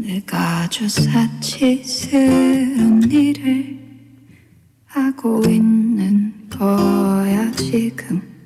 내가 아주 사치스러운 일을 하고 있는 거야 지금.